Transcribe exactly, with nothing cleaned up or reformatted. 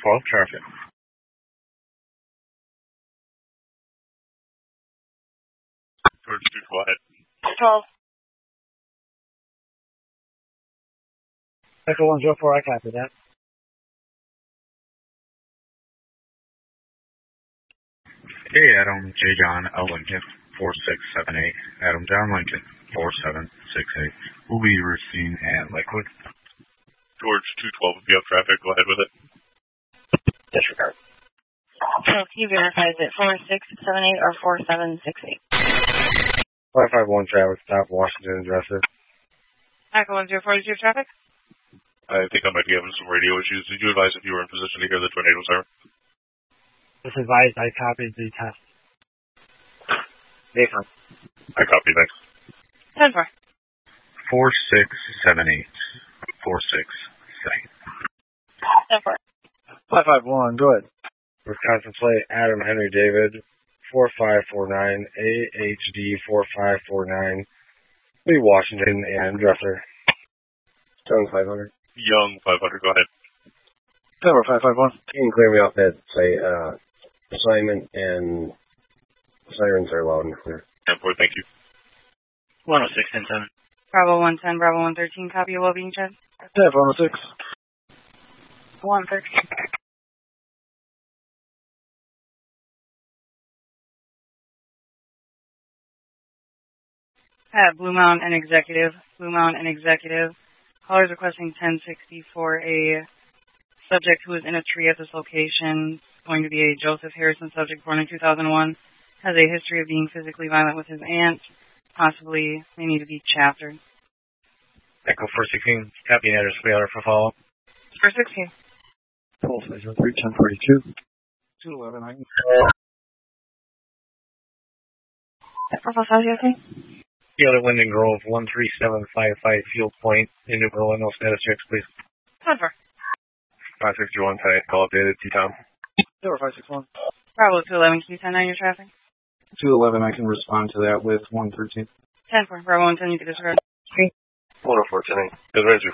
twelve traffic. George two, go ahead. twelve. Echo one zero four, I copy that. Hey, Adam J. John L. Lincoln, four six seven eight. Adam John Lincoln, four seven six eight. Will be routine and liquid. George two twelve, if you have traffic, go ahead with it. Disregard. So he verifies it. four six seven eight or four seven six eight. five five one traffic stop, Washington, Dresser. Echo one zero four, is your traffic? I think I might be having some radio issues. Did you advise if you were in position to hear the tornado siren? This advised I copied the test. Nathan. I copy, thanks. ten four. four six seven eight. four six seven eight. ten four. five five one, go ahead. Wisconsin plate, Adam Henry David, four five four nine, A H D four five four nine, Lee Washington, and Dresser. Young five hundred. Young five hundred, go ahead. Denver five five one. Can you clear me off that, say, uh, assignment and sirens are loud and clear. ten four, thank you. one oh six, ten seven. Bravo one ten, Bravo one thirteen, copy of well-being check. Denver one oh six. one thirteen. At Blue Mountain and Executive, Blue Mountain and Executive. Callers requesting ten sixty for a subject who is in a tree at this location. Going to be a Joseph Harrison subject born in two thousand one. Has a history of being physically violent with his aunt. Possibly may need to be chaptered. Echo four sixteen, copy and address failure for follow-up. four sixteen. Pulse zero three ten forty-two. two eleven, I can. Purple South, you okay? Taylor Linden Grove, one three seven five five Field Point, in New Illinois, status checks, please. ten four. five six one, tonight, call updated, T-Tom. Zero five six one. Bravo two eleven, can you ten nine your traffic? two eleven, I can respond to that with one thirteen. ten four. Bravo one ten, you can disregard. one oh four, ten eight.